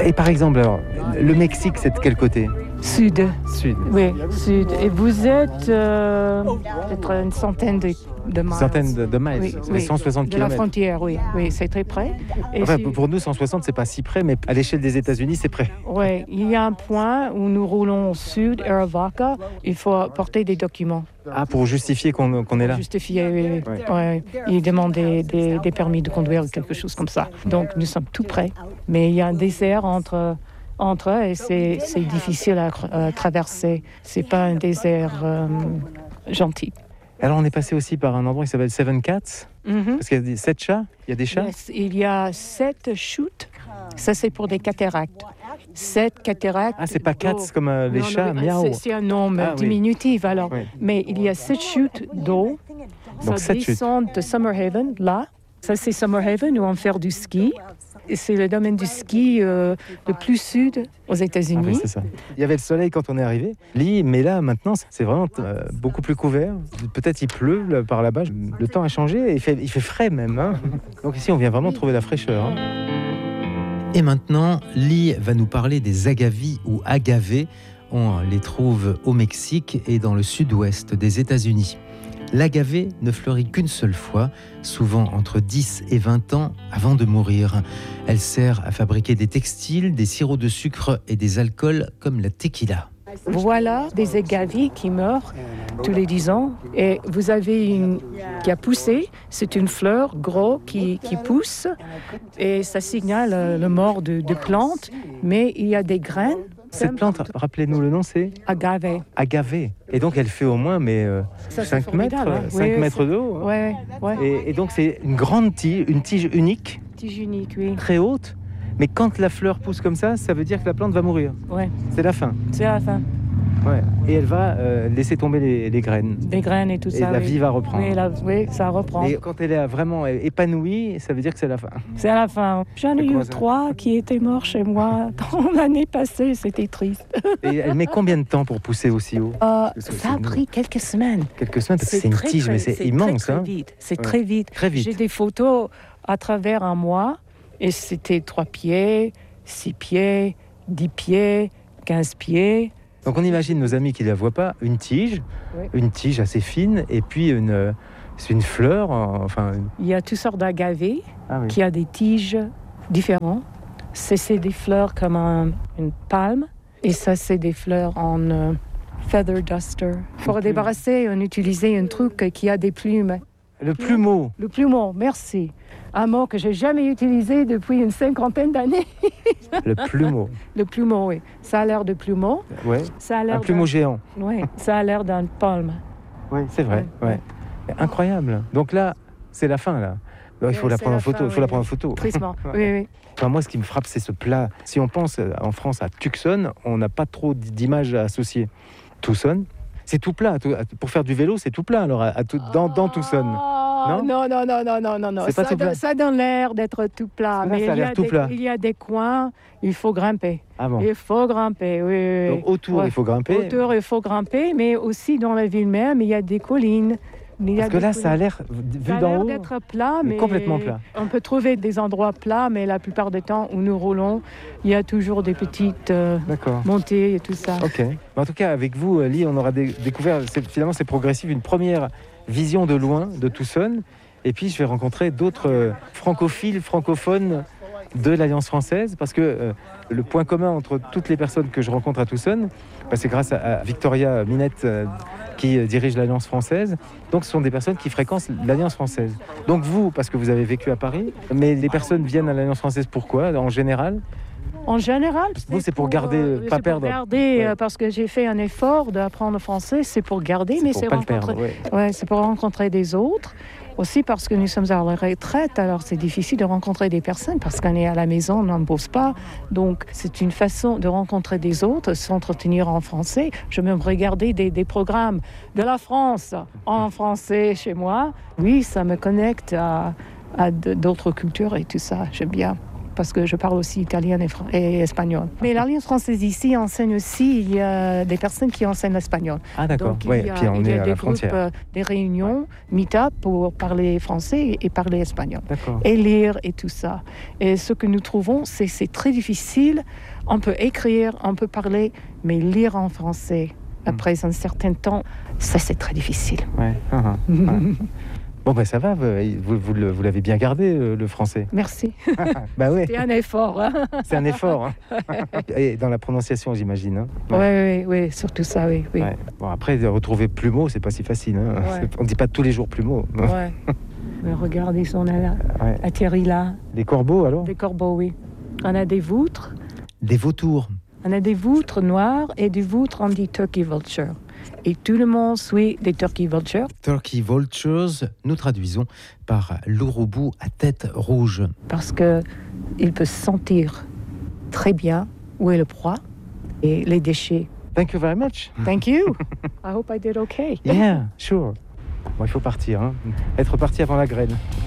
Et par exemple, alors, le Mexique, c'est de quel côté ? Sud. Sud. Oui, sud. Et vous êtes peut-être une centaine de miles. Centaines de miles, Oui, c'est oui. 160 De la km. frontière, oui, c'est très près. Et Enfin, pour nous, 160, c'est pas si près, mais à l'échelle des États-Unis, c'est près. oui, il y a un point où nous roulons au sud, Arivaca, il faut apporter des documents. Ah, pour justifier qu'on est là. Justifier, oui. Ouais. Il demande des permis de conduire ou quelque chose comme ça. Donc nous sommes tout près, mais il y a un désert entre eux et c'est difficile à traverser. C'est pas un désert gentil. Alors, on est passé aussi par un endroit qui s'appelle Seven Cats, parce qu'il y a 7 chats. Il y a des chats. Yes, il y a 7 chutes. Ça, c'est pour des cataractes. 7 cataractes. Ah, c'est pas cats comme les Non, chats, non, miaou. c'est un nom Ah, oui. diminutif, alors. Oui. Mais il y a 7 chutes d'eau. Donc, Ça 7 chutes. descend de Summerhaven, là. Ça, c'est Summerhaven, où on fait du ski. Et c'est le domaine du ski le plus sud aux Ah États-Unis. oui, c'est ça. Il y avait le soleil quand on est arrivé, mais là, maintenant, c'est vraiment beaucoup plus couvert. Peut-être il pleut par là-bas. Le temps a changé et il fait frais même. Hein. Donc ici, on vient vraiment trouver la fraîcheur. Hein. Et maintenant, Lee va nous parler des agavis ou agavés. On les trouve au Mexique et dans le sud-ouest des États-Unis. L'agave ne fleurit qu'une seule fois, souvent entre 10 et 20 ans avant de mourir. Elle sert à fabriquer des textiles, des sirops de sucre et des alcools comme la tequila. Voilà des agaves qui meurent tous les 10 ans. Et vous avez une qui a poussé. C'est une fleur gros qui pousse. Et ça signale le mort de plantes. Mais il y a des graines. Cette plante, rappelez-nous le nom, c'est agave. Agave. Et donc elle fait au moins 5 mètres, hein. 5 mètres de haut. Hein. Ouais. Et donc c'est une grande tige, une tige unique, Tige unique, oui. très haute. Mais quand la fleur pousse comme ça veut dire que la plante va mourir. Ouais, C'est la fin. c'est la fin. Ouais. Et elle va laisser tomber les graines. Des graines et tout Et ça. la oui. vie va reprendre. Oui, ça reprend. Et quand elle est vraiment épanouie, ça veut dire que c'est la fin. C'est à la fin. J'en ai Comment eu ça 3 qui étaient morts chez moi dans l'année passée. C'était triste. Et elle met combien de temps pour pousser aussi haut? Ça a pris quelques semaines. Quelques semaines, parce que c'est une tige, mais c'est immense. Très vite. C'est très vite. Très vite. J'ai des photos à travers un mois et c'était 3 pieds, 6 pieds, 10 pieds, 15 pieds. Donc on imagine nos amis qui ne la voient pas, une tige assez fine, et puis c'est une fleur, Il y a toutes sortes d'agavés Ah oui. qui a des tiges différentes. C'est des fleurs comme une palme, et ça, c'est des fleurs en feather duster. Pour débarrasser, on utilisait un truc qui a des plumes. Le plumeau. Le plumeau, merci. Un mot que j'ai jamais utilisé depuis une 50aine d'années. Le plumeau. Le plumeau, oui. Ça a l'air de plumeau. Ouais. Ça a l'air Un plumeau géant. Oui, ça a l'air d'un palme. Oui, c'est vrai. Ouais. Incroyable. Donc là, c'est la fin là. Il faut la prendre en photo. Il faut la prendre en photo. Tristement. Oui. Enfin, moi, ce qui me frappe, c'est ce plat. Si on pense en France à Tucson, on n'a pas trop d'images à associer. Tucson, c'est tout plat. Pour faire du vélo, c'est tout plat. Alors, dans Tucson. Non, non. C'est pas tout plat. Ça donne l'air d'être tout plat. Là, Mais ça a l'air tout plat. il y a des coins, il faut grimper. Ah bon. Il faut grimper, oui. Donc, autour, il faut grimper. Autour, il faut grimper, mais aussi dans la ville même, il y a des collines. Parce que là, ça a l'air, vu d'en haut, d'être plat, mais complètement plat. On peut trouver des endroits plats, mais la plupart du temps où nous roulons, il y a toujours des petites montées et tout ça. Ok. En tout cas, avec vous, Lee, on aura découvert, finalement, c'est progressif, une première vision de loin de Tucson. Et puis, je vais rencontrer d'autres francophones de l'Alliance française, parce que le point commun entre toutes les personnes que je rencontre à Tucson, c'est grâce à Victoria Minette qui dirige l'Alliance française. Donc ce sont des personnes qui fréquentent l'Alliance française. Donc vous, parce que vous avez vécu à Paris, mais les personnes viennent à l'Alliance française pourquoi, en général? En général, vous, c'est pour garder, pas perdre. Pour garder, parce que j'ai fait un effort d'apprendre le français, c'est pour garder, mais c'est c'est pour rencontrer des autres. Aussi parce que nous sommes à la retraite, alors c'est difficile de rencontrer des personnes parce qu'on est à la maison, on n'en bosse pas. Donc c'est une façon de rencontrer des autres, s'entretenir en français. Je vais me regarder des programmes de la France en français chez moi. Oui, ça me connecte à d'autres cultures et tout ça, j'aime bien. parce que je parle aussi italien et espagnol. Mais l'Alliance française ici enseigne aussi, il y a des personnes qui enseignent l'espagnol. Ah d'accord, donc il y a des groupes, des réunions, meet-up pour parler français et parler espagnol. D'accord. Et lire et tout ça. Et ce que nous trouvons, c'est très difficile. On peut écrire, on peut parler, mais lire en français, après un certain temps, ça c'est très difficile. Ouais. Ouais. Bon, ben ça va, vous l'avez bien gardé, le français. Merci. Bah ouais. C'est un effort. Hein. C'est un effort. Hein. Et dans la prononciation, j'imagine. Hein. Oui, surtout ça, oui. Ouais. Bon, après, retrouver plumeau, c'est pas si facile. Hein. Ouais. On ne dit pas tous les jours plumeau. Ouais. Mais regardez, ils sont atterris là. Des corbeaux, alors? Des corbeaux, oui. On a des voutres. Des vautours. On a des voutres noires et des voutres, on dit turkey vulture. Et tout le monde suit des turkey vultures. Turkey vultures, nous traduisons par l'ouroubou à tête rouge. Parce qu'il peut sentir très bien où est le proie et les déchets. Thank you very much. Thank you. I hope I did okay. Yeah, sure. Bon, il faut partir. Hein. Être parti avant la graine.